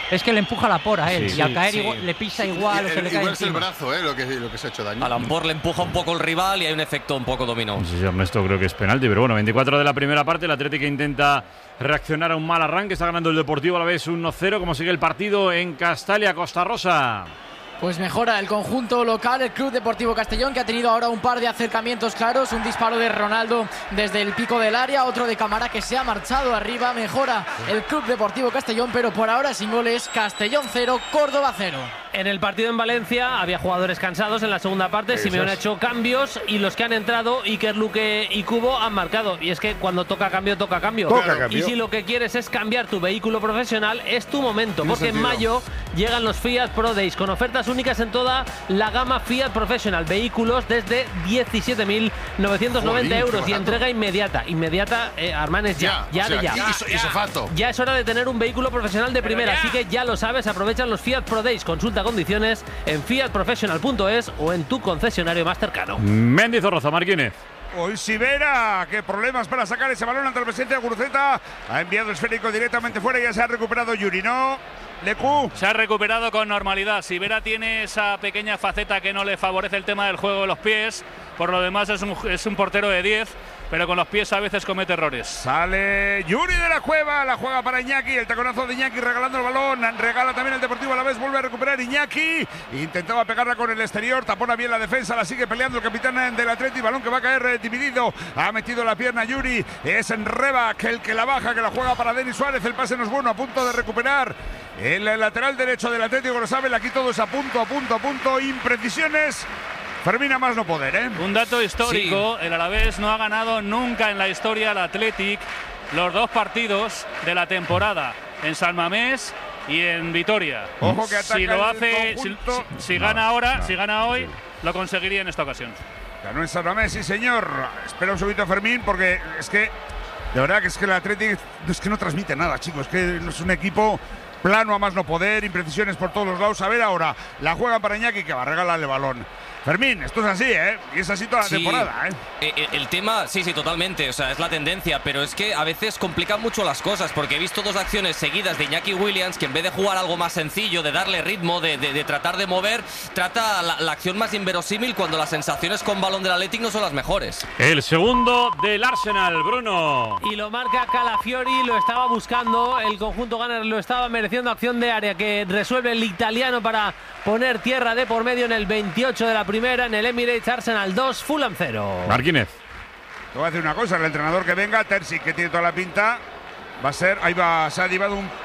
es que le empuja la pora a él. Sí, y al sí, caer sí. igual, le pisa igual Y o se el- le cae igual es el encima. brazo, eh, lo que, lo que se ha hecho daño. A lo mejor le empuja un poco el rival y hay un efecto un poco dominó. No sé si Ernesto creo que es penalti, pero bueno, veinticuatro de la primera parte, el Atlético intenta reaccionar a un mal arranque, está ganando el Deportivo a la vez uno cero, como sigue el partido en Castalia, Costa Rosa. Pues mejora el conjunto local, el Club Deportivo Castellón, que ha tenido ahora un par de acercamientos claros, un disparo de Ronaldo desde el pico del área, otro de Camara que se ha marchado arriba, mejora el Club Deportivo Castellón, pero por ahora sin goles, Castellón cero, Córdoba cero. En el partido en Valencia había jugadores cansados en la segunda parte. Eso Simeone ha es. hecho cambios y los que han entrado, Iker, Luque y Cubo, han marcado. Y es que cuando toca cambio, toca cambio. Toca Claro. cambio. Y si lo que quieres es cambiar tu vehículo profesional, es tu momento. Tiene Porque en sentido. mayo llegan los Fiat Pro Days con ofertas únicas en toda la gama Fiat Professional. Vehículos desde diecisiete mil novecientos noventa Jolín, qué euros y barato. entrega inmediata. Inmediata, eh, Armán, es ya. Ya, o sea, de ya. y- y so- y sofazo. Ya es hora de tener un vehículo profesional de primera, así que ya lo sabes, aprovechan los Fiat Pro Days. Consulta condiciones en fiat professional punto es o en tu concesionario más cercano. Mendy Zorroza, Marquínez. Hoy Sivera, qué problemas para sacar ese balón ante el presidente de Guruceta. Ha enviado el esférico directamente fuera y ya se ha recuperado Yuri, ¿no? Lecu. Se ha recuperado con normalidad. Sivera tiene esa pequeña faceta que no le favorece el tema del juego de los pies. Por lo demás es un, es un portero de diez, pero con los pies a veces comete errores. Sale Yuri de la Cueva, la juega para Iñaki, el taconazo de Iñaki regalando el balón, regala también el Deportivo a la vez, vuelve a recuperar Iñaki, intentaba pegarla con el exterior, tapona bien la defensa, la sigue peleando el capitán del Atleti, balón que va a caer eh, dividido, ha metido la pierna Yuri, es en Reba que el que la baja, que la juega para Denis Suárez, el pase no es bueno, a punto de recuperar el lateral derecho del Atlético, lo sabe, aquí todo es a punto, a punto, a punto, imprecisiones. Fermín a más no poder, ¿eh? Un dato histórico, el Alavés no ha ganado nunca en la historia al Athletic los dos partidos de la temporada, en San Mamés y en Vitoria. Ojo que ataca si lo el hace, si, conjunto. si- si No, gana ahora, no, si gana hoy, sí. lo conseguiría en esta ocasión. Ganó en San Mamés, sí señor. Espera un segundito Fermín porque es que de verdad que es que el Athletic es que no transmite nada, chicos, es que no es un equipo plano a más no poder, imprecisiones por todos los lados. A ver ahora, la juega para Iñaki que va a regalarle el balón. Fermín, esto es así, ¿eh? Y es así toda la Sí. temporada, ¿eh? Eh, eh, El tema, sí, sí, totalmente. O sea, es la tendencia, pero es que a veces complican mucho las cosas, porque he visto dos acciones seguidas de Iñaki Williams que en vez de jugar algo más sencillo, de darle ritmo, de, de- de tratar de mover, trata la, la acción más inverosímil cuando las sensaciones con balón del Athletic no son las mejores. El segundo del Arsenal, Bruno. Y lo marca Calafiori, lo estaba buscando, el conjunto Gunner lo estaba mereciendo, acción de área que resuelve el italiano para poner tierra de por medio en el veintiocho de la primera, en el Emirates. Arsenal dos, Fulham cero. Marquínez. Te voy a decir una cosa, el entrenador que venga, Terzi, que tiene toda la pinta, va a ser, ahí va, se ha llevado un,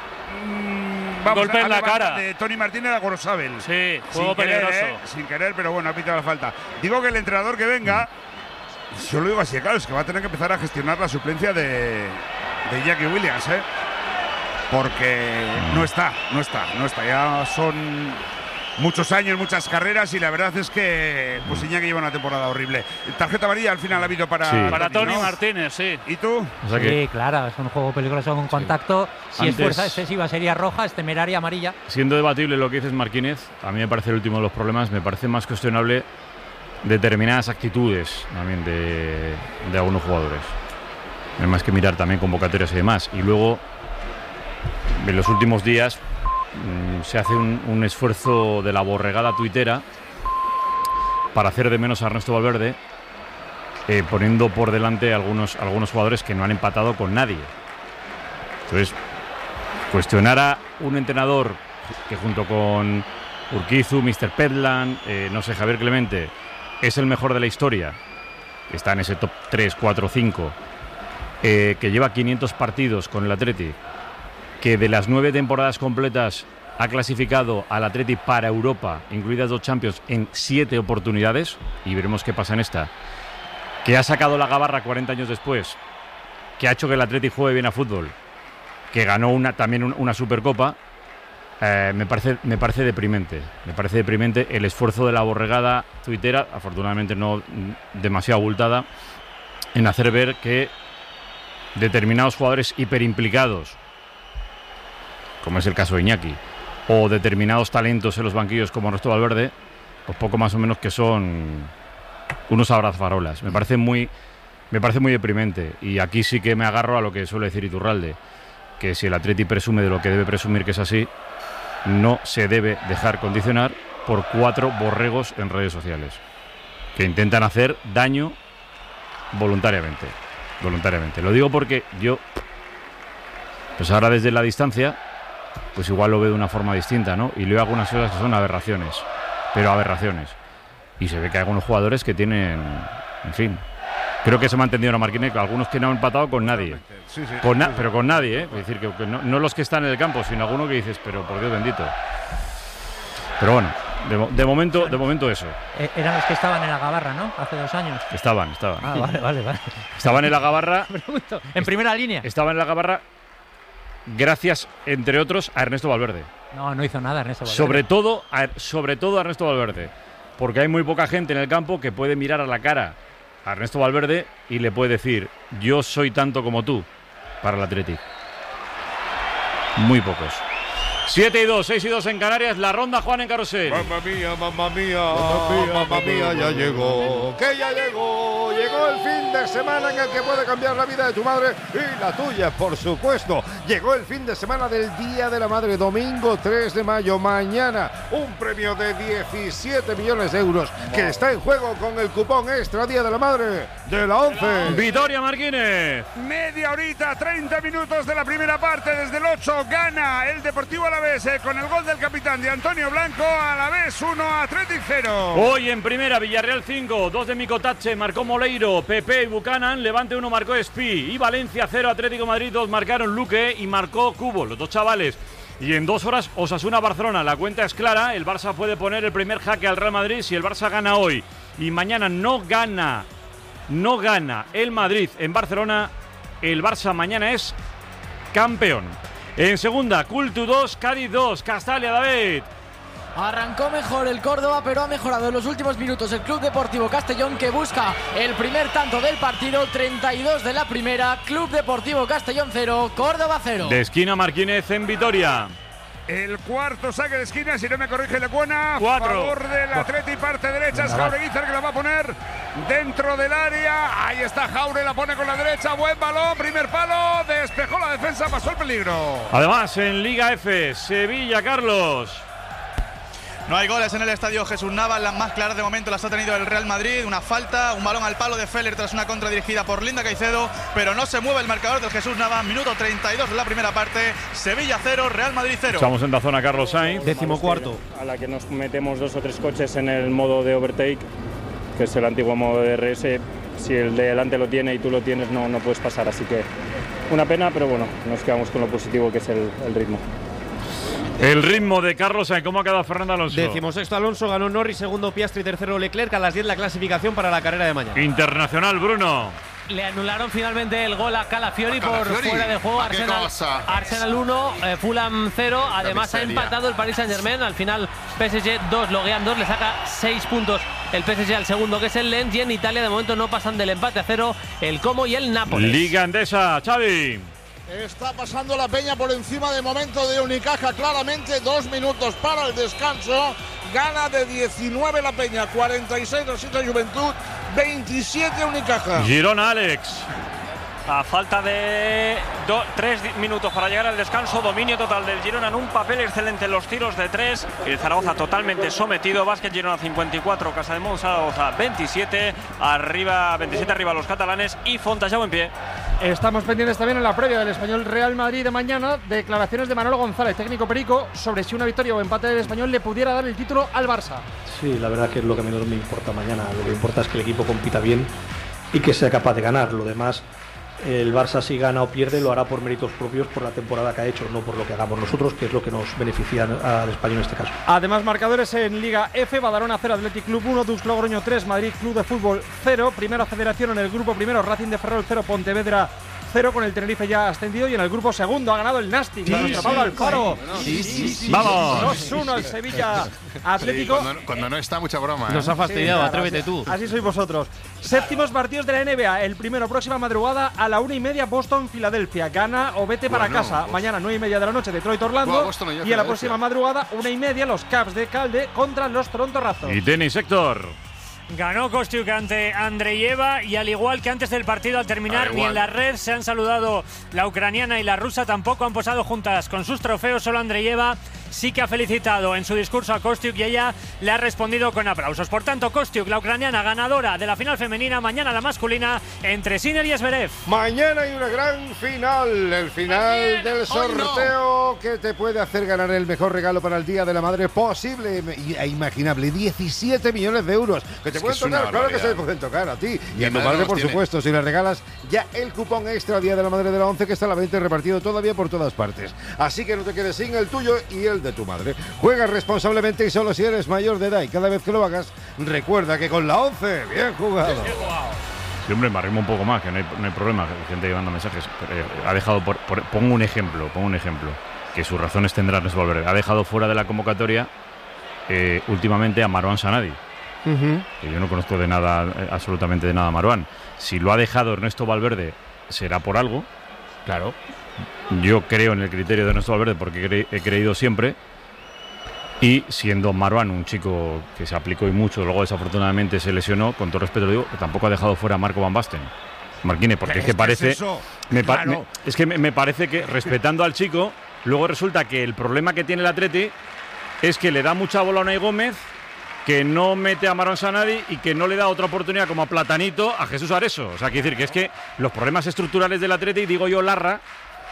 mm, vamos, Golpe a- en a la levanta cara. de Tony Martínez a Gorosabel. Sí, juego sin querer, peligroso. ¿eh? Sin querer, pero bueno, ha pitado la falta. Digo que el entrenador que venga, yo lo digo así, claro, es que va a tener que empezar a gestionar la suplencia de, de Iñaki Williams, ¿eh? Porque no está, no está, no está. Ya son muchos años, muchas carreras y la verdad es que pues Iñaki lleva una temporada horrible. Tarjeta amarilla al final ha habido para, Sí. Para Tony ¿no? Martínez, sí. ¿Y tú? O sea que, Sí, claro, es un juego peligroso con contacto. Si Antes- es fuerza excesiva sería roja, es temeraria amarilla. siendo debatible lo que dices, Marquínez, a mí me parece el último de los problemas, me parece más cuestionable determinadas actitudes también de, de algunos jugadores. No hay más que mirar también convocatorias y demás. Y luego, en los últimos días, mm, se hace un, un esfuerzo de la borregada tuitera para hacer de menos a Ernesto Valverde, eh, poniendo por delante a algunos, algunos jugadores que no han empatado con nadie. Entonces, cuestionar a un entrenador que junto con Urquizu, míster Pedland, eh, no sé, Javier Clemente, es el mejor de la historia, está en ese top tres, cuatro, cinco, eh, que lleva quinientos partidos con el Atleti, que de las nueve temporadas completas ha clasificado al Atleti para Europa, incluidas dos Champions, en siete oportunidades, y veremos qué pasa en esta, que ha sacado la gabarra cuarenta años después, que ha hecho que el Atleti juegue bien a fútbol, que ganó una, también un- una Supercopa, eh, me, parece, me parece deprimente. Me parece deprimente el esfuerzo de la borregada tuitera, afortunadamente no mm, demasiado abultada, en hacer ver que determinados jugadores hiperimplicados, como es el caso de Iñaki, o determinados talentos en los banquillos como Ernesto Valverde, pues poco más o menos que son unos abrazafarolas. Me parece muy, me parece muy deprimente. Y aquí sí que me agarro a lo que suele decir Iturralde, que si el Atleti presume de lo que debe presumir que es así, no se debe dejar condicionar por cuatro borregos en redes sociales que intentan hacer daño voluntariamente. Voluntariamente. Lo digo porque yo, pues ahora desde la distancia, pues igual lo veo de una forma distinta, ¿no? Y leo algunas cosas que son aberraciones, pero aberraciones. Y se ve que hay algunos jugadores que tienen, en fin, creo que se me ha entendido, ¿no, Marquinhos? Algunos que no han empatado con nadie. Sí, sí, con na- sí, sí. Pero con nadie, ¿eh? Es decir, que, que no, no los que están en el campo, sino alguno que dices, pero por Dios bendito. Pero bueno, de, mo- de momento de momento eso. Eh, Eran los que estaban en la Gabarra, ¿no? Hace dos años. Estaban, estaban. Ah, vale, vale, vale. Estaban en la Gabarra. Pregunto, en primera línea. Estaban en la Gabarra gracias, entre otros, a Ernesto Valverde. No, no hizo nada Ernesto Valverde. Sobre todo, a, sobre todo a Ernesto Valverde. Porque hay muy poca gente en el campo que puede mirar a la cara a Ernesto Valverde y le puede decir, yo soy tanto como tú para el Athletic. Muy pocos. siete y dos, seis y dos en Canarias, la ronda Juan en Carrusel. Mamma mía, mamma mía, mamma mía, mamma mía, ya llegó, que ya llegó, llegó el fin de semana en el que puede cambiar la vida de tu madre y la tuya, por supuesto. Llegó el fin de semana del Día de la Madre, domingo tres de mayo, mañana, un premio de diecisiete millones de euros que está en juego con el cupón extra Día de la Madre de la once. Vitoria Martínez. Media horita, treinta minutos de la primera parte, desde el ocho gana el Deportivo Alavés eh, con el gol del capitán de Antonio Blanco. Alavés uno, Athletic cero. Hoy en primera, Villarreal cinco, dos de Micotache, marcó Moleiro, Pepe y Buchanan, Levante uno marcó Espí y Valencia cero, Atlético de Madrid dos marcaron Luque y marcó Cubo, los dos chavales. Y en dos horas Osasuna-Barcelona, la cuenta es clara, el Barça puede poner el primer jaque al Real Madrid si el Barça gana hoy y mañana no gana, no gana el Madrid en Barcelona, el Barça mañana es campeón. En segunda, Cultu dos, Cádiz dos, Castalia David. Arrancó mejor el Córdoba, pero ha mejorado en los últimos minutos el Club Deportivo Castellón, que busca el primer tanto del partido. Treinta y dos de la primera, Club Deportivo Castellón cero, Córdoba cero. De esquina Martínez en Vitoria. El cuarto saque de esquina, si no me corrige Lecuona. Cuatro. Favor del Atleti, parte derecha, es Jaureguizar que la va a poner dentro del área. Ahí está Jaure, la pone con la derecha, buen balón, primer palo, despejó la defensa, pasó el peligro. Además, en Liga F, Sevilla, Carlos. No hay goles en el estadio Jesús Navas, las más claras de momento las ha tenido el Real Madrid, una falta, un balón al palo de Feller tras una contra dirigida por Linda Caicedo, pero no se mueve el marcador del Jesús Navas, minuto treinta y dos de la primera parte, Sevilla cero, Real Madrid cero. Estamos en la zona Carlos Sainz. Décimo cuarto. A la que nos metemos dos o tres coches en el modo de overtake, que es el antiguo modo de R S, si el de delante lo tiene y tú lo tienes no, no puedes pasar, así que una pena, pero bueno, nos quedamos con lo positivo que es el, el ritmo. El ritmo de Carlos Sainz, ¿cómo ha quedado Fernando Alonso? Décimo sexto Alonso, ganó Norris, segundo Piastri, tercero Leclerc, a las diez la clasificación para la carrera de mañana. Internacional, Bruno. Le anularon finalmente el gol a Calafiori por Calafiori, fuera de juego. ¿a qué Arsenal, cosa? Arsenal uno, eh, Fulham cero. Además ha miseria. empatado el Paris Saint-Germain. Al final P S G dos, Loguean dos, le saca seis puntos el P S G al segundo, que es el Lens. Y en Italia de momento no pasan del empate a cero el Como y el Nápoles. Liga Endesa, Xavi. Está pasando la Peña por encima de momento de Unicaja, claramente. Dos minutos para el descanso. Gana de diecinueve la Peña, cuarenta y seis la Juventud, veintisiete Unicaja. Girona, Alex. A falta de do, tres minutos para llegar al descanso, dominio total del Girona en un papel excelente en los tiros de tres. El Zaragoza totalmente sometido. Vázquez Girona cincuenta y cuatro, Casademont Zaragoza veintisiete. Arriba, veintisiete arriba los catalanes y Fontajau en pie. Estamos pendientes también en la previa del Español Real Madrid de mañana. Declaraciones de Manolo González, técnico perico, sobre si una victoria o empate del Español le pudiera dar el título al Barça. Sí, la verdad que es lo que menos me importa mañana. Lo que importa es que el equipo compita bien y que sea capaz de ganar. Lo demás, el Barça si gana o pierde lo hará por méritos propios, por la temporada que ha hecho, no por lo que hagamos nosotros, que es lo que nos beneficia al Español en este caso. Además, marcadores en Liga F: Badalona cero, Athletic Club uno, Dux Logroño tres, Madrid Club de Fútbol cero. Primera Federación en el grupo primero, Racing de Ferrol cero, Pontevedra cero, con el Tenerife ya ascendido. Y en el grupo segundo ha ganado el Nastic, sí, nuestro Pablo sí, Alfaro. Sí, sí, sí. Vamos. dos uno el Sevilla Atlético. Sí, cuando, cuando no está, mucha broma. ¿eh? Nos ha fastidiado, Sí, atrévete así, tú. Así sois vosotros. Séptimos partidos de la N B A. El primero, próxima madrugada a la una y media, Boston-Filadelfia. Gana o vete para Bueno, casa. pues. Mañana, nueve y media de la noche, Detroit-Orlando. Buah, Boston y ya Y a la Filadelfia. próxima madrugada, una y media, los Caps de Calde contra los Toronto Raptors. Y tenis, Héctor. Ganó Kostiuk ante Andreyeva y al igual que antes del partido, al terminar, Ah, ni en la red se han saludado la ucraniana y la rusa, tampoco han posado juntas con sus trofeos, solo Andreyeva sí que ha felicitado en su discurso a Kostyuk y ella le ha respondido con aplausos. Por tanto, Kostyuk, la ucraniana ganadora de la final femenina, mañana la masculina entre Sinner y Zverev. Mañana hay una gran final, el final del sorteo no. que te puede hacer ganar el mejor regalo para el Día de la Madre posible e imaginable, diecisiete millones de euros que te es pueden que tocar, claro que se te pueden tocar a ti y, y a tu madre, por tiene. supuesto, si le regalas ya el cupón extra Día de la Madre de la once que está a la venta repartido todavía por todas partes. Así que no te quedes sin el tuyo y el de tu madre. Juega responsablemente y solo si eres mayor de edad, y cada vez que lo hagas, recuerda que con la once, bien jugado. Sí, hombre, me arrimo un poco más, que no hay, no hay problema, hay gente llevando mensajes. Eh, ha dejado, por, por, pongo un ejemplo, pongo un ejemplo, que sus razones tendrán Ernesto Valverde. Ha dejado fuera de la convocatoria eh, últimamente a Marouane Sanadi. Uh-huh. Que yo no conozco de nada, eh, absolutamente de nada a Marouane. Si lo ha dejado Ernesto Valverde, será por algo. Claro. Yo creo en el criterio de Ernesto Valverde porque cre- he creído siempre. Y siendo Marouane un chico que se aplicó y mucho, luego desafortunadamente se lesionó, con todo respeto lo digo, tampoco ha dejado fuera a Marco Van Basten. Marquine, porque es que parece. Es, me pa- claro. me, es que me, me parece que, respetando al chico, luego resulta que el problema que tiene el Atleti es que le da mucha bola a Unai Gómez, que no mete a Marouane Sanadi y que no le da otra oportunidad como a Platanito a Jesús Areso. O sea, quiero decir que es que los problemas estructurales del Atleti, digo yo, Larra,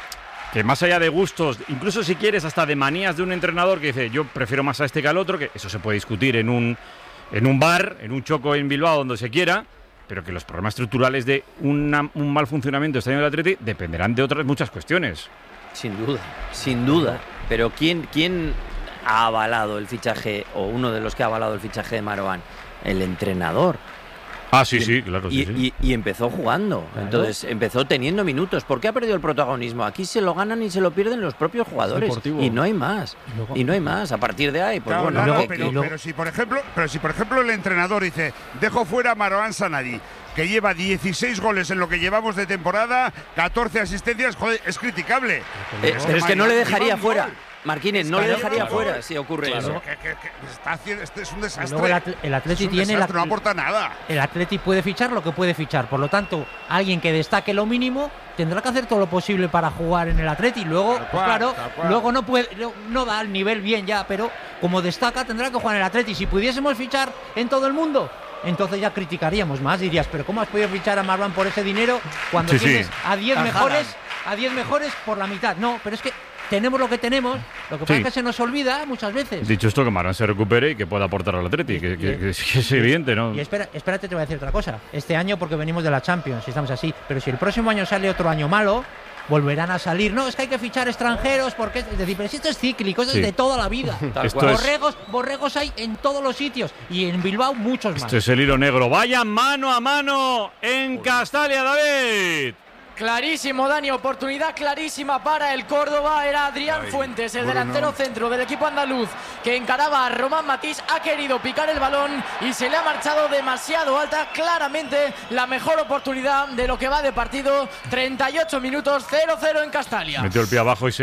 que más allá de gustos, incluso si quieres hasta de manías de un entrenador que dice yo prefiero más a este que al otro, que eso se puede discutir en un, en un bar, en un choco en Bilbao, donde se quiera, pero que los problemas estructurales de una, un mal funcionamiento este año del Atleti dependerán de otras muchas cuestiones. Sin duda, sin duda. Pero ¿quién, quién ha avalado el fichaje, o uno de los que ha avalado el fichaje de Marouane? El entrenador. Ah, sí, y, sí, claro. Y, sí, sí. Y, y empezó jugando, claro. Entonces empezó teniendo minutos. ¿Por qué ha perdido el protagonismo? Aquí se lo ganan y se lo pierden los propios jugadores. Y no hay más. Y, luego, y no hay más. A partir de ahí, pues claro, bueno. Claro, luego, pero, luego, pero, si por ejemplo, pero si por ejemplo el entrenador dice, dejo fuera a Marouane Sanadi, que lleva dieciséis goles en lo que llevamos de temporada, catorce asistencias, joder, es criticable. Eh, es pero es que no le dejaría fuera. Gol. Marquínez, no le dejaría claro, fuera si ocurre claro. eso. Que, que, que está haciendo, este es un desastre. Luego el, atl- el Atleti es un tiene desastre, el no aporta nada. El Atleti puede fichar lo que puede fichar, por lo tanto, alguien que destaque lo mínimo tendrá que hacer todo lo posible para jugar en el Atleti. Luego, cual, pues claro, luego no puede, no da el nivel bien ya, pero como destaca tendrá que jugar en el Atleti. Si pudiésemos fichar en todo el mundo, entonces ya criticaríamos más, dirías, pero ¿cómo has podido fichar a Marouane por ese dinero cuando sí, tienes sí. a diez mejores, a diez mejores por la mitad? No, pero es que tenemos lo que tenemos, lo que pasa sí. es que se nos olvida muchas veces. Dicho esto, que Marouane se recupere y que pueda aportar al Atleti, y, que, que, que, que es evidente, ¿no? Y espera, espérate, te voy a decir otra cosa. Este año porque venimos de la Champions y estamos así, pero si el próximo año sale otro año malo, volverán a salir. No, es que hay que fichar extranjeros porque es decir, pero si esto es cíclico, esto sí. es de toda la vida. borregos, es... borregos hay en todos los sitios y en Bilbao muchos más. Esto es el hilo negro. Vaya mano a mano en Castalia, David. Clarísimo, Dani, oportunidad clarísima para el Córdoba. Era Adrián Ay, Fuentes, el Bruno. delantero centro del equipo andaluz, que encaraba a Román Matís. Ha querido picar el balón y se le ha marchado demasiado alta. Claramente la mejor oportunidad de lo que va de partido. treinta y ocho minutos, cero cero en Castalia. Metió el pie abajo y se